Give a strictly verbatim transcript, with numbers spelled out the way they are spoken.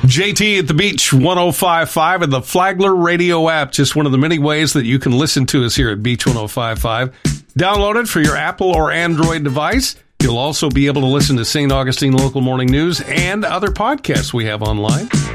J T at the Beach one oh five point five and the Flagler Radio app, just one of the many ways that you can listen to us here at Beach one oh five point five. Download it for your Apple or Android device. You'll also be able to listen to Saint Augustine Local Morning News and other podcasts we have online.